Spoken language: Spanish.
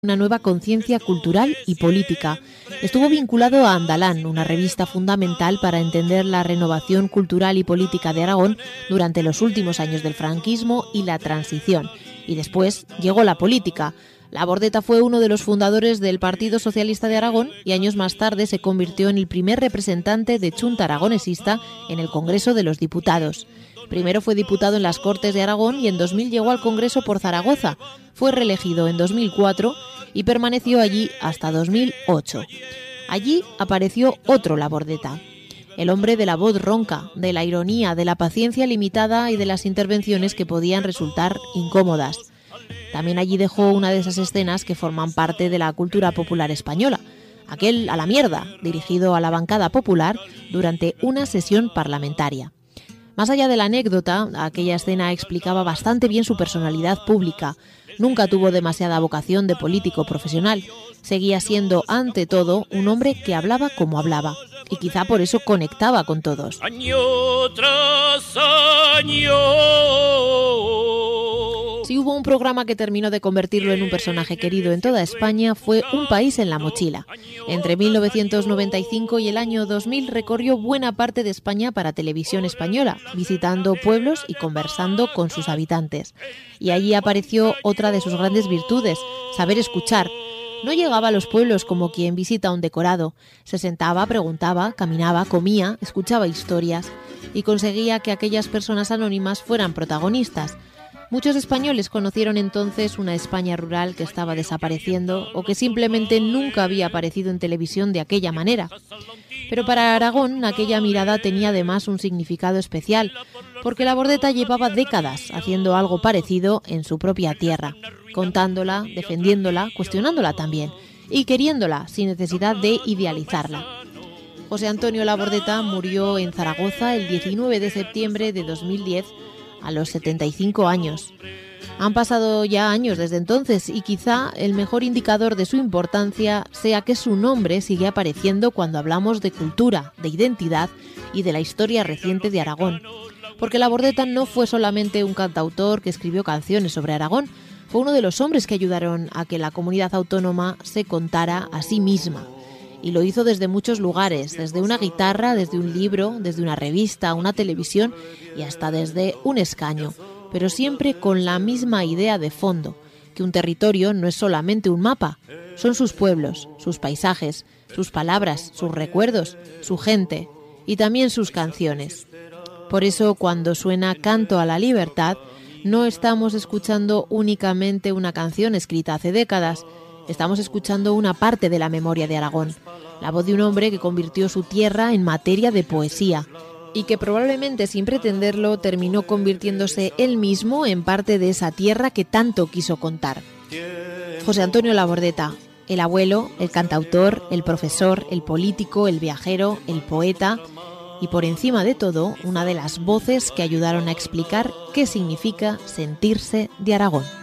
una nueva conciencia cultural y política. Estuvo vinculado a Andalán, una revista fundamental para entender la renovación cultural y política de Aragón durante los últimos años del franquismo y la transición. Y después llegó la política. Labordeta fue uno de los fundadores del Partido Socialista de Aragón y años más tarde se convirtió en el primer representante de Chunta Aragonesista en el Congreso de los Diputados. Primero fue diputado en las Cortes de Aragón y en 2000 llegó al Congreso por Zaragoza. Fue reelegido en 2004 y permaneció allí hasta 2008. Allí apareció otro Labordeta, el hombre de la voz ronca, de la ironía, de la paciencia limitada y de las intervenciones que podían resultar incómodas. También allí dejó una de esas escenas que forman parte de la cultura popular española, aquel "a la mierda", dirigido a la bancada popular durante una sesión parlamentaria. Más allá de la anécdota, aquella escena explicaba bastante bien su personalidad pública. Nunca tuvo demasiada vocación de político profesional. Seguía siendo, ante todo, un hombre que hablaba como hablaba. Y quizá por eso conectaba con todos. Año tras año. Si hubo un programa que terminó de convertirlo en un personaje querido en toda España, fue Un país en la mochila. Entre 1995 y el año 2000 recorrió buena parte de España para Televisión Española, visitando pueblos y conversando con sus habitantes. Y allí apareció otra de sus grandes virtudes, saber escuchar. No llegaba a los pueblos como quien visita un decorado. Se sentaba, preguntaba, caminaba, comía, escuchaba historias y conseguía que aquellas personas anónimas fueran protagonistas. Muchos españoles conocieron entonces una España rural que estaba desapareciendo o que simplemente nunca había aparecido en televisión de aquella manera. Pero para Aragón aquella mirada tenía además un significado especial, porque Labordeta llevaba décadas haciendo algo parecido en su propia tierra, contándola, defendiéndola, cuestionándola también, y queriéndola sin necesidad de idealizarla. José Antonio Labordeta murió en Zaragoza el 19 de septiembre de 2010, a los 75 años. Han pasado ya años desde entonces y quizá el mejor indicador de su importancia sea que su nombre sigue apareciendo cuando hablamos de cultura, de identidad y de la historia reciente de Aragón. Porque Labordeta no fue solamente un cantautor que escribió canciones sobre Aragón, fue uno de los hombres que ayudaron a que la comunidad autónoma se contara a sí misma. Y lo hizo desde muchos lugares, desde una guitarra, desde un libro, desde una revista, una televisión y hasta desde un escaño, pero siempre con la misma idea de fondo, que un territorio no es solamente un mapa, son sus pueblos, sus paisajes, sus palabras, sus recuerdos, su gente y también sus canciones. Por eso cuando suena Canto a la Libertad, no estamos escuchando únicamente una canción escrita hace décadas, estamos escuchando una parte de la memoria de Aragón, la voz de un hombre que convirtió su tierra en materia de poesía y que probablemente sin pretenderlo terminó convirtiéndose él mismo en parte de esa tierra que tanto quiso contar. José Antonio Labordeta, el abuelo, el cantautor, el profesor, el político, el viajero, el poeta y por encima de todo, una de las voces que ayudaron a explicar qué significa sentirse de Aragón.